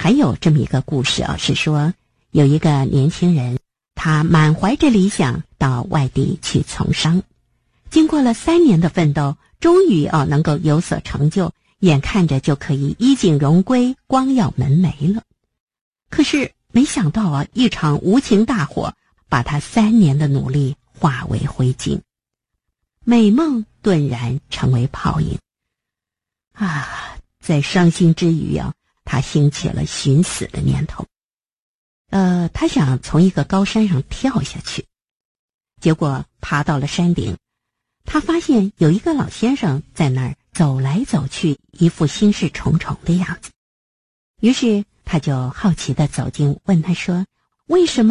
还有这么一个故事是说有一个年轻人，他满怀着理想到外地去从商，经过了3年的奋斗，终于能够有所成就，眼看着就可以衣锦荣归，光耀门楣了。可是没想到一场无情大火把他3年的努力化为灰烬，美梦顿然成为泡影。在伤心之余他兴起了寻死的念头。他想从一个高山上跳下去，结果爬到了山顶，他发现有一个老先生在那儿走来走去，一副心事重重的样子。于是他就好奇地走近，问他说：为什么